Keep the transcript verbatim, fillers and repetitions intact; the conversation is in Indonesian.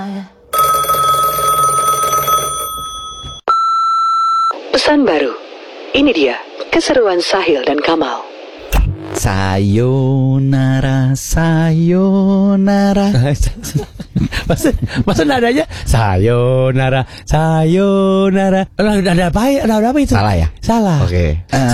Pesan baru. Ini dia keseruan Sahil dan Kamal. Sayonara, sayonara. Masa, masa nadanya sayonara, sayonara. Ada apa? Ada apa itu? Salah ya? Salah. Oke. Uh,